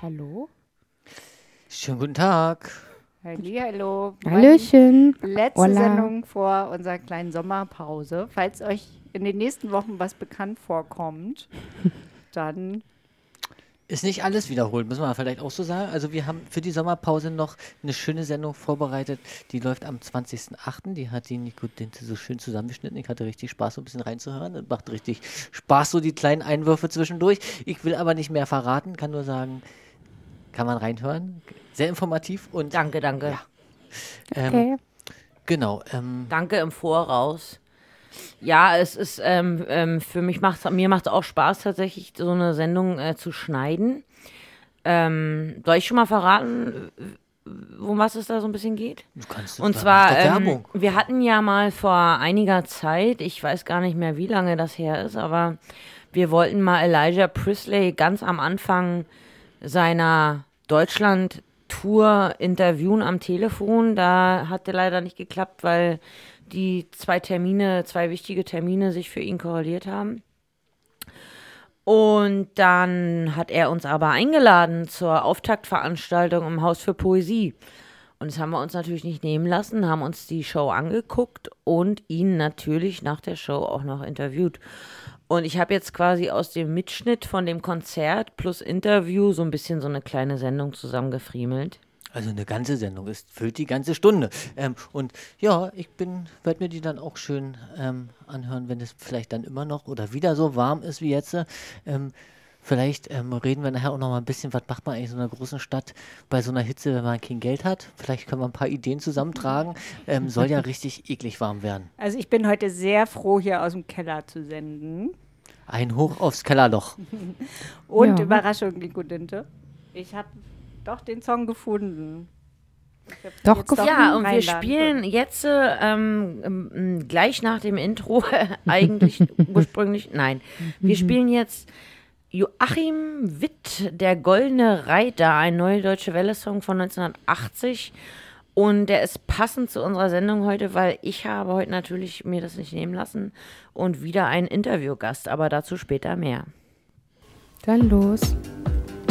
Hallo? Schönen guten Tag. Hallihallo. Hallöchen. Letzte Hola. Sendung vor unserer kleinen Sommerpause. Falls euch in den nächsten Wochen was bekannt vorkommt, dann Ist nicht alles wiederholt, müssen wir vielleicht auch so sagen. Also wir haben für die Sommerpause noch eine schöne Sendung vorbereitet. Die läuft am 20.08. Die hat die Nico Dinte so schön zusammengeschnitten. Ich hatte richtig Spaß, so ein bisschen reinzuhören. Es macht richtig Spaß, so die kleinen Einwürfe zwischendurch. Ich will aber nicht mehr verraten, kann nur sagen, kann man reinhören. Sehr informativ und Danke. ja. Okay. Genau. Danke im Voraus. Ja, es ist für mich mir macht es auch Spaß, tatsächlich so eine Sendung zu schneiden. Soll ich schon mal verraten, um was es da so ein bisschen geht? Du kannst Und mach zwar, doch Werbung. wir hatten ja mal vor einiger Zeit, ich weiß gar nicht mehr, wie lange das her ist, aber wir wollten mal Elijah Priestley ganz am Anfang seiner Deutschland-Tour interviewen am Telefon. Da hatte leider nicht geklappt, weil die zwei wichtige Termine sich für ihn korreliert haben. Und dann hat er uns aber eingeladen zur Auftaktveranstaltung im Haus für Poesie. Und das haben wir uns natürlich nicht nehmen lassen, haben uns die Show angeguckt und ihn natürlich nach der Show auch noch interviewt. Und ich habe jetzt quasi aus dem Mitschnitt von dem Konzert plus Interview so ein bisschen so eine kleine Sendung zusammengefriemelt. Also eine ganze Sendung, es füllt die ganze Stunde. Und ja, werde mir die dann auch schön anhören, wenn es vielleicht dann immer noch oder wieder so warm ist wie jetzt. Vielleicht reden wir nachher auch noch mal ein bisschen, was macht man eigentlich in so einer großen Stadt bei so einer Hitze, wenn man kein Geld hat. Vielleicht können wir ein paar Ideen zusammentragen. Soll ja richtig eklig warm werden. Also ich bin heute sehr froh, hier aus dem Keller zu senden. Ein Hoch aufs Kellerloch. Und Ja. Überraschung, Nico Dinte. Ich habe doch den Song gefunden. Ich hab Doch jetzt gefunden? Ja, und wir reinladen spielen können. jetzt gleich nach dem Intro, eigentlich ursprünglich, nein. Wir spielen jetzt Joachim Witt, der Goldene Reiter, ein Neue Deutsche Welle-Song von 1980. Und der ist passend zu unserer Sendung heute, weil ich habe heute natürlich mir das nicht nehmen lassen und wieder einen Interviewgast, aber dazu später mehr. Dann los.